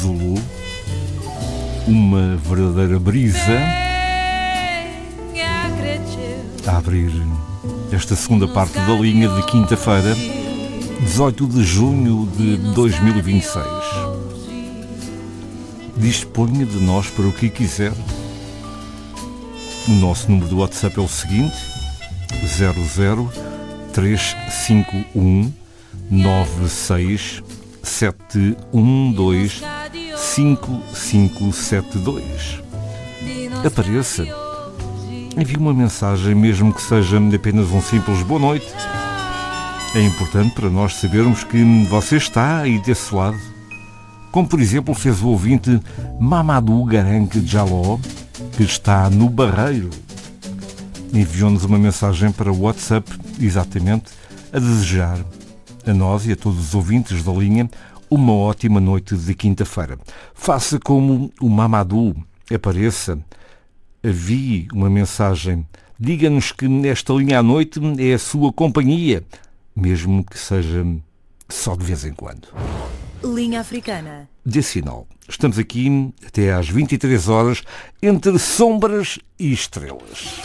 Zulu, uma verdadeira brisa a abrir esta segunda parte da linha de quinta-feira, 18 de junho de 2026. Disponha de nós para o que quiser. O nosso número do WhatsApp é o seguinte: 00351 96712 5572. Apareça, envie uma mensagem, mesmo que seja apenas um simples boa noite. É importante para nós sabermos que você está aí desse lado, como por exemplo fez o ouvinte Mamadou Garanque Jaló, que está no Barreiro. Enviou-nos uma mensagem para o WhatsApp, exatamente, a desejar a nós e a todos os ouvintes da linha uma ótima noite de quinta-feira. Faça como o Mamadou, apareça, envie uma mensagem, diga-nos que nesta linha à noite é a sua companhia, mesmo que seja só de vez em quando. Linha Africana. Dê sinal. Estamos aqui até às 23 horas, entre sombras e estrelas.